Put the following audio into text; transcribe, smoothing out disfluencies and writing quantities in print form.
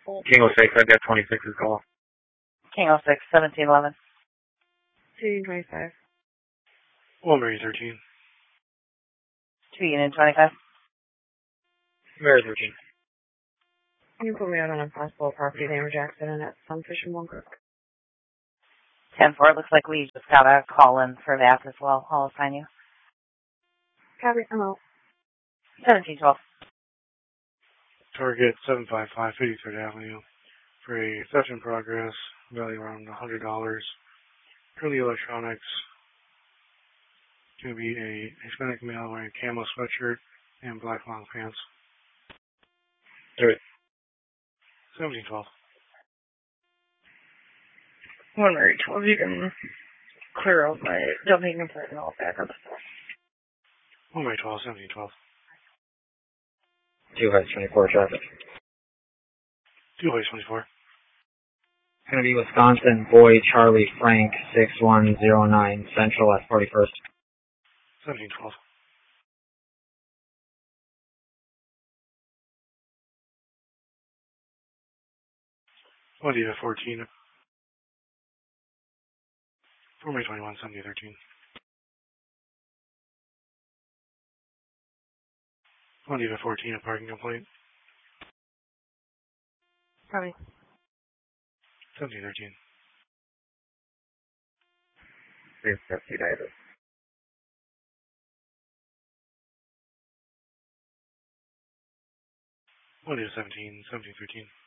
King 06, I've got 26's call. King 06, 1711. 225. Mary 13. 2 Union 25. Mary 13. Can you put me out on a possible property damage accident at Sunfish and Moncrief? 10-4, looks like we just got a call in for that as well. I'll assign you. Copy, I'm out. 1712. Target 755 53rd Avenue for a theft in progress, value around $100. Currently electronics. Going to be a Hispanic male wearing a camo sweatshirt and black long pants. Do it. 1712. Mary 12, you can clear out my dumping and put it all back up. Mary 12, 1712. 2 Heights 24 traffic. 2 Heights 24. Going to be Wisconsin, Boy, Charlie, Frank, 6109 Central at 41st. 1712. Diva 14. 421, 7013. Diva 14, a parking complaint. Copy. 1713. 350 Davis. Diva 17, 1713.